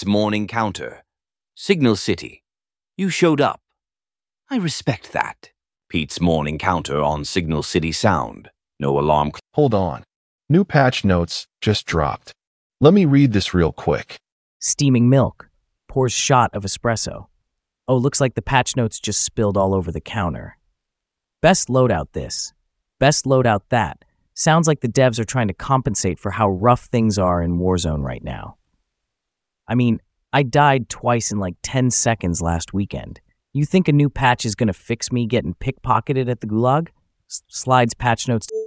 Pete's morning counter. Signal City. You showed up. I respect that. Pete's morning counter on Signal City Sound. No alarm. Hold on. New patch notes just dropped. Let me read this real quick. Steaming milk. Pours shot of espresso. Oh, looks like the patch notes just spilled all over the counter. Best loadout this. Best loadout that. Sounds like the devs are trying to compensate for how rough things are in Warzone right now. I mean, I died twice in like 10 seconds last weekend. You think a new patch is gonna fix me getting pickpocketed at the Gulag? Slides patch notes.